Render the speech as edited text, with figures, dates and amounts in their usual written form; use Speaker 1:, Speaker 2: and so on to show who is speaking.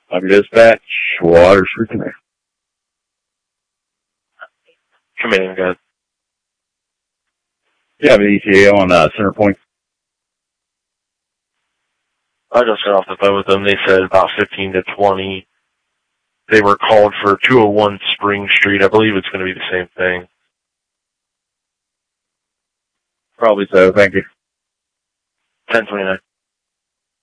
Speaker 1: I'm dispatch. Waters for command.
Speaker 2: Command, guys.
Speaker 1: Yeah, I'm an ETA on Center Point.
Speaker 2: I just got off the phone with them. They said about 15 to 20. They were called for 201 Spring Street. I believe it's going to be the same thing.
Speaker 1: Probably so. Thank you.
Speaker 2: 1029.